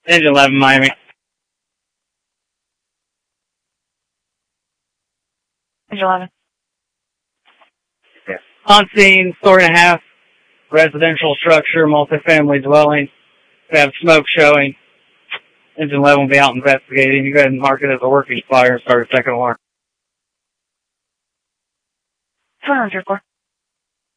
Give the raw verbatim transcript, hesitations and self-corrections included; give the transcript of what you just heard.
Engine eleven, Miami. Engine eleven. Yeah. On scene, story and a half, residential structure, multifamily dwelling. We have smoke showing. Engine eleven will be out investigating. You go ahead and mark it as a working fire and start a second alarm. Turn on your core.